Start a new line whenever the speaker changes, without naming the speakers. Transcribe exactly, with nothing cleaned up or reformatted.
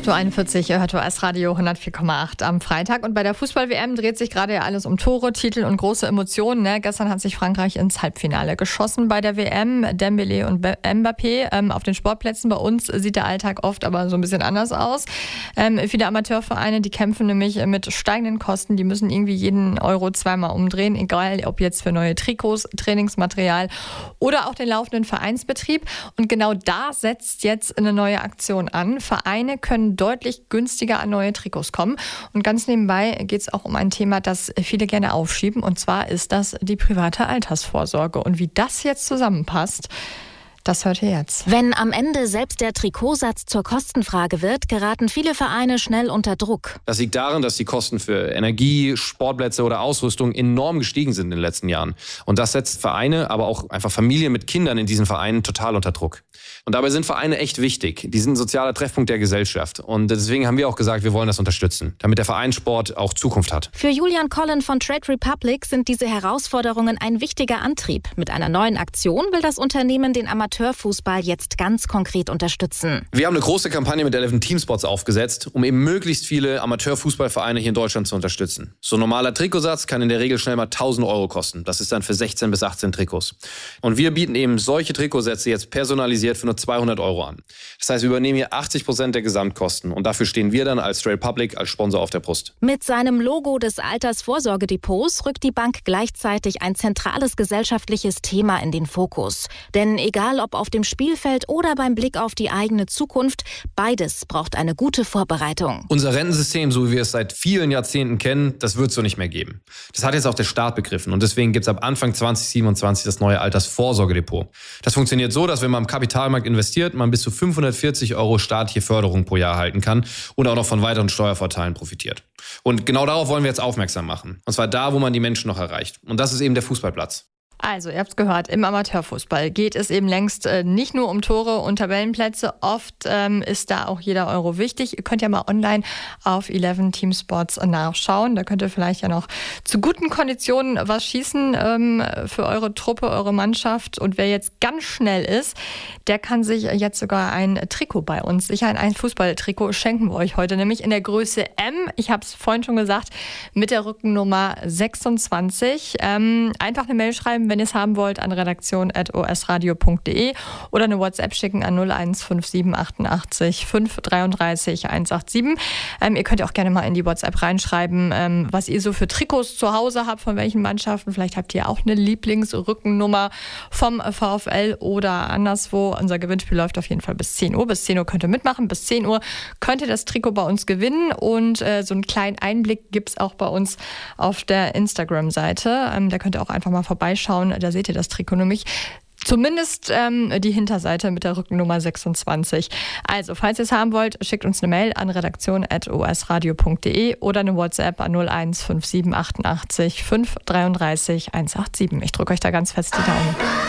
acht Uhr einundvierzig, ihr hört O S Radio hundertvier Komma acht am Freitag. Und bei der Fußball-W M dreht sich gerade ja alles um Tore, Titel und große Emotionen. Ne? Gestern hat sich Frankreich ins Halbfinale geschossen bei der W M. Dembélé und Mbappé ähm, auf den Sportplätzen. Bei uns sieht der Alltag oft aber so ein bisschen anders aus. Ähm, viele Amateurvereine, die kämpfen nämlich mit steigenden Kosten. Die müssen irgendwie jeden Euro zweimal umdrehen, egal ob jetzt für neue Trikots, Trainingsmaterial oder auch den laufenden Vereinsbetrieb. Und genau da setzt jetzt eine neue Aktion an. Vereine können deutlich günstiger an neue Trikots kommen. Und ganz nebenbei geht es auch um ein Thema, das viele gerne aufschieben. Und zwar ist das die private Altersvorsorge. Und wie das jetzt zusammenpasst, das hört ihr jetzt.
Wenn am Ende selbst der Trikotsatz zur Kostenfrage wird, geraten viele Vereine schnell unter Druck.
Das liegt daran, dass die Kosten für Energie, Sportplätze oder Ausrüstung enorm gestiegen sind in den letzten Jahren. Und das setzt Vereine, aber auch einfach Familien mit Kindern in diesen Vereinen total unter Druck. Und dabei sind Vereine echt wichtig. Die sind ein sozialer Treffpunkt der Gesellschaft. Und deswegen haben wir auch gesagt, wir wollen das unterstützen, damit der Vereinssport auch Zukunft hat.
Für Julian Collin von Trade Republic sind diese Herausforderungen ein wichtiger Antrieb. Mit einer neuen Aktion will das Unternehmen den Amateurfußball jetzt ganz konkret unterstützen.
Wir haben eine große Kampagne mit elf Teamspots aufgesetzt, um eben möglichst viele Amateurfußballvereine hier in Deutschland zu unterstützen. So ein normaler Trikotsatz kann in der Regel schnell mal tausend Euro kosten. Das ist dann für sechzehn bis achtzehn Trikots. Und wir bieten eben solche Trikotsätze jetzt personalisiert für nur zweihundert Euro an. Das heißt, wir übernehmen hier achtzig Prozent der Gesamtkosten. Und dafür stehen wir dann als Trade Republic als Sponsor auf der Brust.
Mit seinem Logo des Altersvorsorgedepots rückt die Bank gleichzeitig ein zentrales gesellschaftliches Thema in den Fokus. Denn egal ob auf dem Spielfeld oder beim Blick auf die eigene Zukunft, beides braucht eine gute Vorbereitung.
Unser Rentensystem, so wie wir es seit vielen Jahrzehnten kennen, das wird es so nicht mehr geben. Das hat jetzt auch der Staat begriffen. Und deswegen gibt es ab Anfang zwanzig siebenundzwanzig das neue Altersvorsorgedepot. Das funktioniert so, dass wenn man im Kapitalmarkt investiert, man bis zu fünfhundertvierzig Euro staatliche Förderung pro Jahr halten kann und auch noch von weiteren Steuervorteilen profitiert. Und genau darauf wollen wir jetzt aufmerksam machen. Und zwar da, wo man die Menschen noch erreicht. Und das ist eben der Fußballplatz.
Also, ihr habt es gehört, im Amateurfußball geht es eben längst äh, nicht nur um Tore und Tabellenplätze. Oft ähm, ist da auch jeder Euro wichtig. Ihr könnt ja mal online auf elf Teamspots nachschauen. Da könnt ihr vielleicht ja noch zu guten Konditionen was schießen ähm, für eure Truppe, eure Mannschaft. Und wer jetzt ganz schnell ist, der kann sich jetzt sogar ein Trikot bei uns sichern. Ein Fußballtrikot schenken wir euch heute, nämlich in der Größe M. Ich habe es vorhin schon gesagt, mit der Rückennummer sechsundzwanzig. Ähm, einfach eine Mail schreiben, wenn ihr es haben wollt, an redaktion at o s radio punkt d e oder eine WhatsApp schicken an null eins fünf sieben achtundachtzig fünf dreiunddreißig hundertsiebenundsiebzig. Ähm, ihr könnt auch gerne mal in die WhatsApp reinschreiben, ähm, was ihr so für Trikots zu Hause habt, von welchen Mannschaften. Vielleicht habt ihr auch eine Lieblingsrückennummer vom VfL oder anderswo. Unser Gewinnspiel läuft auf jeden Fall bis zehn Uhr. Bis zehn Uhr könnt ihr mitmachen. Bis zehn Uhr könnt ihr das Trikot bei uns gewinnen. Und äh, so einen kleinen Einblick gibt es auch bei uns auf der Instagram-Seite. Ähm, da könnt ihr auch einfach mal vorbeischauen. Da seht ihr das Trikot nämlich. Zumindest ähm, die Hinterseite mit der Rückennummer sechsundzwanzig. Also, falls ihr es haben wollt, schickt uns eine Mail an redaktion at o s radio punkt d e oder eine WhatsApp an null eins fünf sieben achtundachtzig fünf dreiunddreißig hundertsiebenundachtzig. Ich drücke euch da ganz fest die Daumen.